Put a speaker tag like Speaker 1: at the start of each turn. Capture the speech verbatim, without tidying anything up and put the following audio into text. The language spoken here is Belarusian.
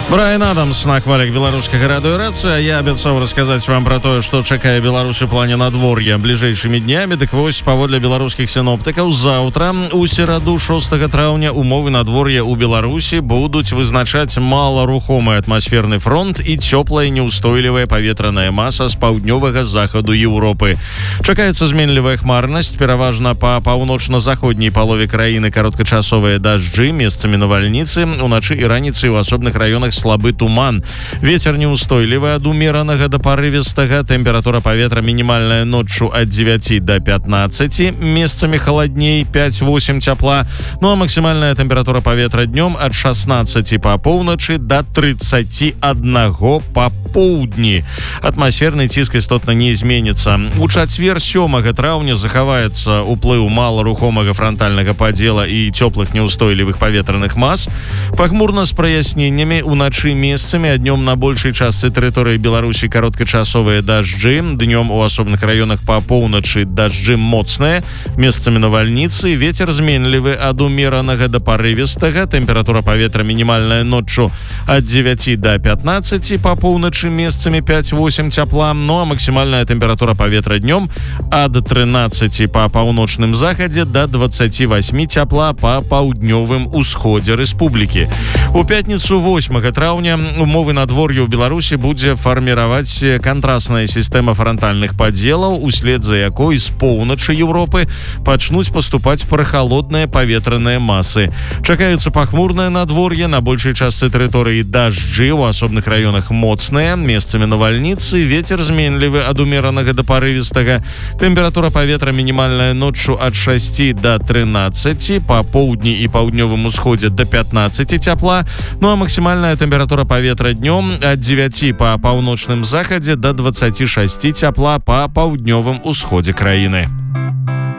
Speaker 1: Брайан Адамс на хвалях беларускага радыёрацыя. Я абяцаў расказаць вам пра тое, што чакае Беларусь у плане надвор'я бліжэйшымі днямі. Дык вось, паводле беларускіх сіноптыкаў, заўтра у сераду шостага траўня умовы надвор'я ў Беларусі будуць вызначаць маларухомы атмасферны фронт і цёплая неўстойлівая паветраная маса з паўднёвага захаду Еўропы. Чакаецца зменлівая хмарнасць, пераважна па паўночна-заходняй палове краіны кароткачасовыя дажджы, месцамі навальніцы, уначы і раніцай у асобных раёнах слабы туман. Вецер неўстойлівы ад умеранага да парывістага. Тэмпература паветра мінімальная ноччу ад дзевяці да пятнаццаці, месцамі халадней пяць-восем цяпла. Ну а максімальная тэмпература паветра днём ад шаснаццаці па поўначы да трыццаці аднаго па поўдні. Атмасферны ціск істотна не зменіцца. У чацвер сёмага траўня захаваецца ўплыў маларухомага франтальнага падзела і цёплых неўстойлівых паветраных мас. Пахмурна з праясненнямі, уначы месцамі, а днём на большай частцы тэрыторыі Беларусі кароткачасовыя дажджы. Днём у асобных раёнах па поўначы дажджы моцныя, месцамі навальніцы. Вецер зменлівы ад умеранага да парывістага. Тэмпература паветра мінімальная ноччу ад дзевяці да пятнаццаці, па поўначы месцамі пяць-восем цяпла. Ну а максімальная тэмпература паветра днём ад трынаццаці па паўночным захадзе да дваццаці васьмі цяпла па паўднёвым усходзе рэспублікі. У пятніцу восьмага траўня умовы надвор'я ў Беларусі будзе фарміраваць кантрасная сістэма франтальных падзелаў, услед за якой з поўначы Еўропы пачнуць паступаць прахалодныя паветраныя масы. Чакаецца пахмурнае надвор'е, на большай частцы тэрыторыі дажджы, у асобных раёнах моцныя, месцамі навальніцы. Вецер зменлівы ад умеранага да парывістага. Тэмпература паветра мінімальная ноччу ад шасці да трынаццаці, па поўдні і паўднёвым усходзе да пятнаццаці цяпла. Ну а максімальная тэмпература паветра днём ад дзевяці па паўночным захадзе да дваццаці шасці цяпла па паўднёвым усходзе краіны.